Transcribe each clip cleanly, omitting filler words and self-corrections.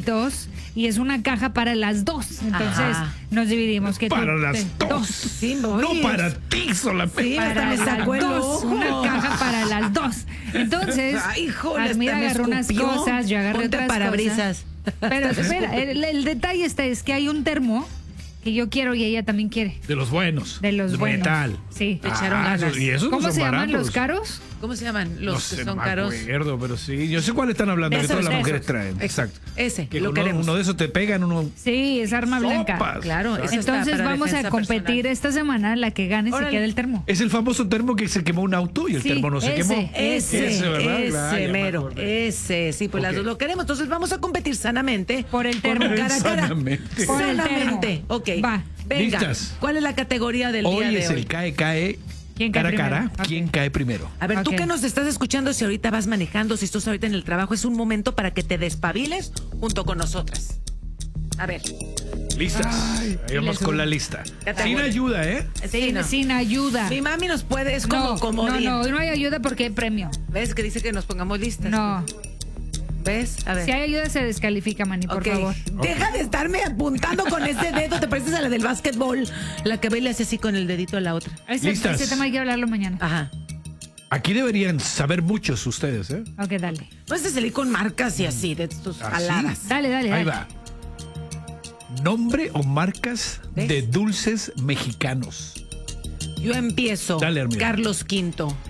dulcecitos y es una caja para las dos. Entonces nos dividimos. Que para las dos. Sí, no para ti solamente. Sí, para me sacó las dos. Una caja para las dos. Entonces, Armida agarró unas cosas, yo agarré otras parabrisas. Cosas. Pero espera, el detalle es que hay un termo que yo quiero y ella también quiere. De los buenos. De los buenos. Metal. Sí. Echaron ganas. ¿Y esos ¿Cómo no se son llaman baratos? los caros? ¿Cómo se llaman los No que sé, son no caros? me acuerdo, pero sí. Yo sé cuál están hablando, que todas las mujeres traen. Exacto. Ese, Que lo con queremos. uno de esos te pegan, uno... Sí, es arma blanca. Sopas. Claro. ese está Entonces para vamos a defensa competir personal. esta semana, la que gane se queda el termo. Es el famoso termo que se quemó un auto y el Sí, termo no se quemó. Ese, ¿verdad? Claro, ya me mero. acordé. Ese, sí, pues Ok. las dos lo queremos. Entonces vamos a competir sanamente. Por el termo. Cara a cara. Sanamente. Por el Sanamente. termo. Ok. Va. Venga. Listas. ¿Cuál es la categoría del día Hoy de es hoy? el cae, ¿Quién cae cara a cara. primero? Ok. ¿Quién cae primero? A ver, tú Ok. que nos estás escuchando, si ahorita vas manejando, si estás ahorita en el trabajo, es un momento para que te despabiles junto con nosotras. A ver. ¿Listas? Ahí vamos con la lista. Sin ayuda, ¿eh? Sí, no. Sin ayuda. Mi mami nos puede, es como No, comodín. no hay ayuda porque hay premio. ¿Ves que dice que nos pongamos listas? No. ¿Ves? A ver. Si hay ayuda se descalifica, Manny, por Ok. favor. Deja de estarme apuntando con ese dedo. Te pareces a la del básquetbol. La que ve y le hace así con el dedito a la otra. Listas. Ese tema hay que hablarlo mañana. Ajá. Aquí deberían saber muchos ustedes, ¿eh? Ok, dale. Vas a salir con marcas y así, de tus ¿Así? aladas. Dale. Ahí va. Nombre o marcas ¿Ves? de dulces mexicanos. Yo empiezo. Dale, Armida. Carlos V.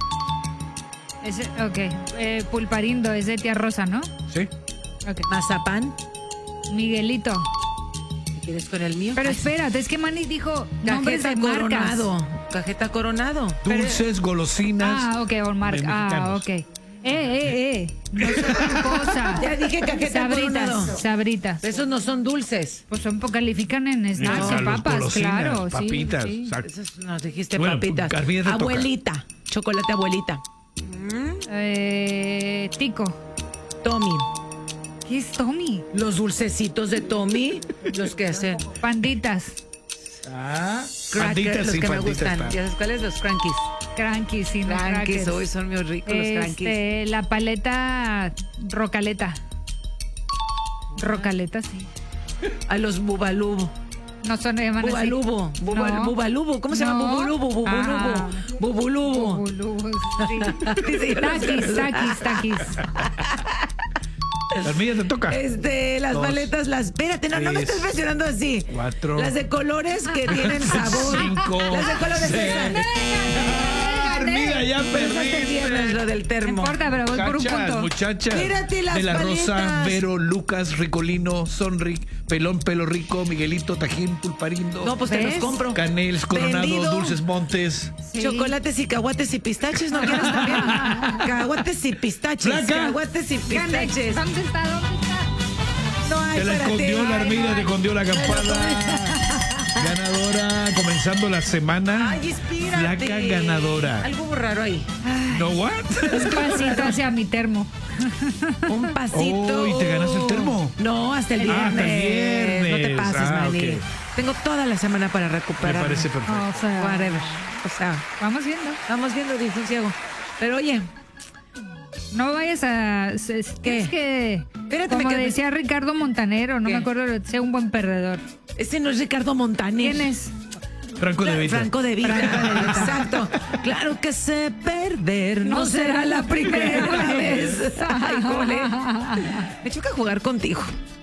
Pulparindo, es de tía Rosa, ¿no? ¿Sí? Ok. Mazapán. Miguelito. ¿Quieres con el mío? Pero Ay, espérate, es que Manny dijo nombres Cajeta de marcas. Coronado. Cajeta Coronado. Dulces, golosinas. Ah, ok, o marca. de Ah, mexicanos. ok. No son gran cosa. Ya dije cajeta Coronado. Sabritas. Esos no son dulces. Pues califican en snacks No, o los papas, golosinas, claro. papitas. Sí. Exacto. Esos nos dijiste Bueno, papitas. Carmina, te toca. Abuelita. Chocolate abuelita. Tico. Tommy. ¿Qué es Tommy? Los dulcecitos de Tommy. Los que hacen. Panditas. Crackers, los sí, que me panditas, gustan. pa. ¿Ya sabes cuáles? Los crankies. Crankies, sí, no Crankies, crackers. hoy son muy ricos los crankies. La paleta rocaleta. Rocaleta, sí. A los bubalubo. No son de llaman así. Bubalubo. No. Bubalubo. ¿Cómo se llama? No. Bubulubo. Ajá. Bubulubo. Bubulubo, sí. Dice, yo no sé. Taquis. Las mías te toca. Las Dos, paletas, espérate, no me tres, estés presionando así. 4. Las de colores que tienen sabor. 5. Las de colores Armida, ya perdiste. lo del No termo. importa, pero voy por un punto. Muchachas. Mírate las de la Rosa, paletas. Vero, Lucas, Ricolino, Sonric, Pelón, Pelo Rico, Miguelito, Tajín, Pulparindo. No, pues te los ¿Ves? compro. Caneles, Coronado, Vendido. Dulces Montes. Sí. Chocolates y caguates y pistaches, ¿no quieres también? Caguates y pistaches. Blanca. Caguates y pistaches. ¿Dónde está? No hay Te la para ti. escondió la Ay, Armida, no. te escondió la campana. Ganadora, comenzando la semana. Ay, espérate. Flaca ganadora. Algo raro ahí. ¿No what? Un pasito hacia mi termo. Un pasito. Oh, ¿y te ganaste el termo? No, hasta el viernes. Ah, hasta el viernes. No te pases, Ah, Manny. ok. Tengo toda la semana para Me recuperar. parece perfecto. O sea, Whatever. O sea, vamos viendo. vamos viendo, dijo un ciego. Pero oye, No vayas a... ¿Qué? Es que... Espérate, como me quedé- decía Ricardo Montanero, no ¿Qué? me acuerdo, sea un buen perdedor. ese no es Ricardo Montaner. ¿Quién es? Franco de Vita. Franco de Vita. Exacto. Claro que sé perder, no será la primera vez. Ay, jole. Me choca jugar contigo.